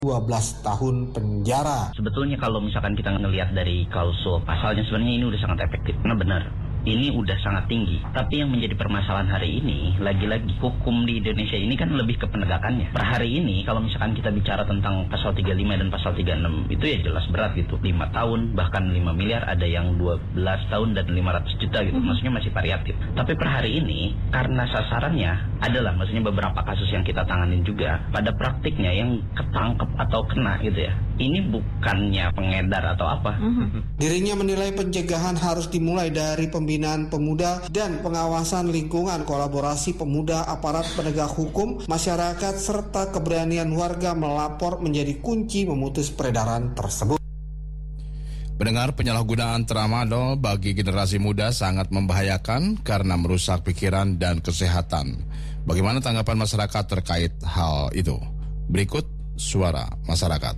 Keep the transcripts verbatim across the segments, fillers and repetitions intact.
dua belas tahun penjara. Sebetulnya kalau misalkan kita ngelihat dari klausul pasalnya, sebenarnya ini udah sangat efektif. Nah benar, ini udah sangat tinggi. Tapi yang menjadi permasalahan hari ini, lagi-lagi hukum di Indonesia ini kan lebih ke penegakannya. Per hari ini, kalau misalkan kita bicara tentang pasal tiga puluh lima dan pasal tiga puluh enam, itu ya jelas berat gitu. lima tahun, bahkan lima miliar, ada yang dua belas tahun dan lima ratus juta gitu. Maksudnya masih variatif. Tapi per hari ini, karena sasarannya adalah, maksudnya beberapa kasus yang kita tanganin juga, pada praktiknya yang ketangkep atau kena gitu ya, ini bukannya pengedar atau apa. Dirinya menilai pencegahan harus dimulai dari pembinaan pemuda dan pengawasan lingkungan, kolaborasi pemuda, aparat penegak hukum, masyarakat, serta keberanian warga melapor menjadi kunci memutus peredaran tersebut. Pendengar, penyalahgunaan tramadol bagi generasi muda sangat membahayakan karena merusak pikiran dan kesehatan. Bagaimana tanggapan masyarakat terkait hal itu? Berikut suara masyarakat.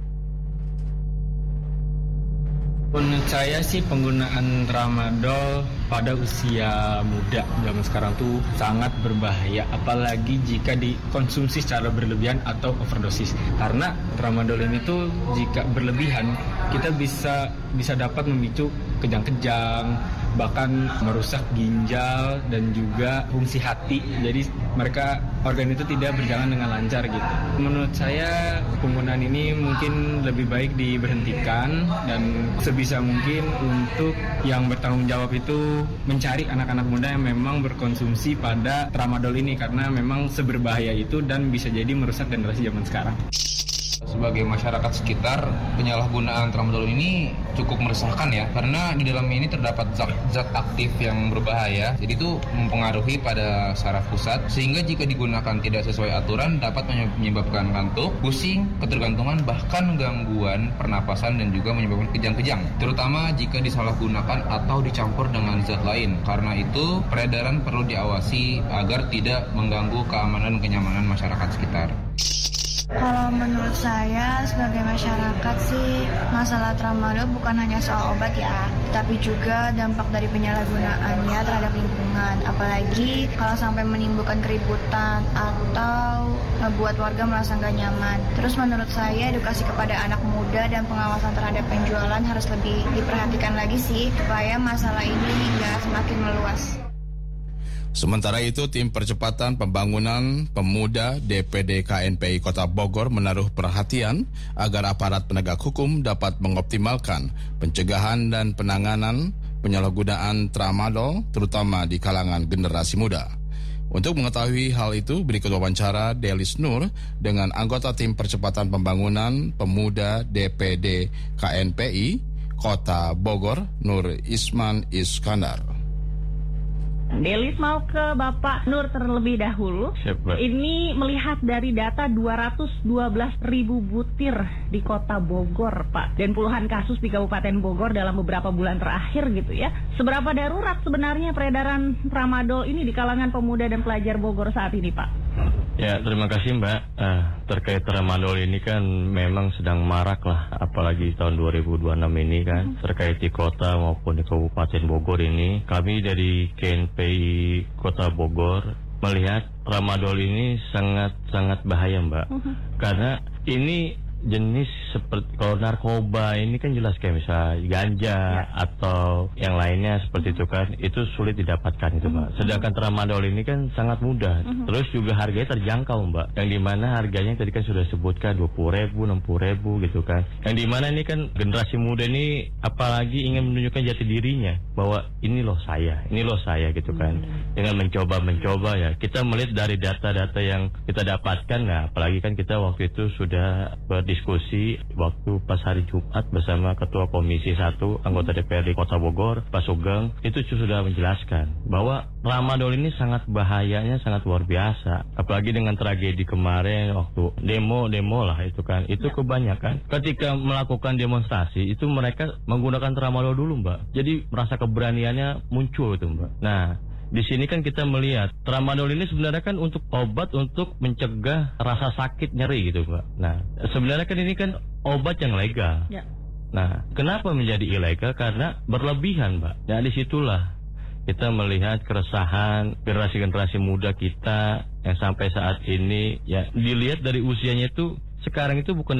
Menurut saya sih penggunaan tramadol pada usia muda zaman sekarang tuh sangat berbahaya, apalagi jika dikonsumsi secara berlebihan atau overdosis. Karena tramadol ini tuh jika berlebihan kita bisa bisa dapat memicu kejang-kejang, bahkan merusak ginjal dan juga fungsi hati. Jadi mereka organ itu tidak berjalan dengan lancar gitu. Menurut saya penggunaan ini mungkin lebih baik diberhentikan dan sebisa mungkin untuk yang bertanggung jawab itu mencari anak-anak muda yang memang berkonsumsi pada tramadol ini, karena memang seberbahaya itu dan bisa jadi merusak generasi zaman sekarang. Sebagai masyarakat sekitar, penyalahgunaan tramadol ini cukup meresahkan ya, karena di dalamnya ini terdapat zat, zat aktif yang berbahaya, jadi itu mempengaruhi pada saraf pusat, sehingga jika digunakan tidak sesuai aturan dapat menyebabkan kantuk, pusing, ketergantungan, bahkan gangguan pernapasan dan juga menyebabkan kejang-kejang, terutama jika disalahgunakan atau dicampur dengan zat lain. Karena itu peredaran perlu diawasi agar tidak mengganggu keamanan dan kenyamanan masyarakat sekitar. Kalau menurut saya sebagai masyarakat sih, masalah tramadol bukan hanya soal obat ya, tapi juga dampak dari penyalahgunaannya terhadap lingkungan. Apalagi kalau sampai menimbulkan keributan atau membuat warga merasa nggak nyaman. Terus menurut saya edukasi kepada anak muda dan pengawasan terhadap penjualan harus lebih diperhatikan lagi sih, supaya masalah ini nggak semakin meluas. Sementara itu, Tim Percepatan Pembangunan Pemuda D P D K N P I Kota Bogor menaruh perhatian agar aparat penegak hukum dapat mengoptimalkan pencegahan dan penanganan penyalahgunaan tramadol, terutama di kalangan generasi muda. Untuk mengetahui hal itu, berikut wawancara Delis Nur dengan anggota Tim Percepatan Pembangunan Pemuda D P D K N P I Kota Bogor, Nur Isman Iskandar. Delis mau ke Bapak Nur terlebih dahulu. Siap, ini melihat dari data dua ratus dua belas ribu butir di Kota Bogor, Pak, dan puluhan kasus di Kabupaten Bogor dalam beberapa bulan terakhir gitu ya. Seberapa darurat sebenarnya peredaran tramadol ini di kalangan pemuda dan pelajar Bogor saat ini, Pak? Ya, terima kasih Mbak. Uh, terkait tramadol ini kan memang sedang marak lah, apalagi tahun dua ribu dua puluh enam ini kan, hmm. terkait di kota maupun di Kabupaten Bogor ini. Kami dari K N P I Kota Bogor melihat tramadol ini sangat-sangat bahaya Mbak, hmm. karena ini jenis seperti kalau narkoba ini kan jelas kayak misalnya ganja ya. Atau yang lainnya seperti itu kan, itu sulit didapatkan itu Mbak. Mm-hmm. Sedangkan tramadol ini kan sangat mudah, mm-hmm. terus juga harganya terjangkau Mbak. Yang dimana harganya tadi kan sudah sebutkan dua puluh ribu, enam puluh ribu gitu kan. Yang dimana ini kan generasi muda ini apalagi ingin menunjukkan jati dirinya bahwa ini loh saya, ini loh saya gitu kan. Mm-hmm. Dengan mencoba-mencoba ya. Kita melihat dari data-data yang kita dapatkan, nah apalagi kan kita waktu itu sudah ber diskusi waktu pas hari Jumat bersama Ketua Komisi satu anggota D P R D Kota Bogor, Pak Sugeng, itu sudah menjelaskan bahwa tramadol ini sangat bahayanya sangat luar biasa. Apalagi dengan tragedi kemarin waktu demo-demo lah itu kan, itu ya. Kebanyakan ketika melakukan demonstrasi itu mereka menggunakan tramadol dulu Mbak. Jadi merasa keberaniannya muncul itu Mbak. Nah, di sini kan kita melihat tramadol ini sebenarnya kan untuk obat untuk mencegah rasa sakit nyeri gitu Mbak. Nah sebenarnya kan ini kan obat yang legal. Ya. Nah kenapa menjadi ilegal? Karena berlebihan Mbak. Nah disitulah kita melihat keresahan generasi-generasi muda kita yang sampai saat ini ya dilihat dari usianya itu sekarang itu bukan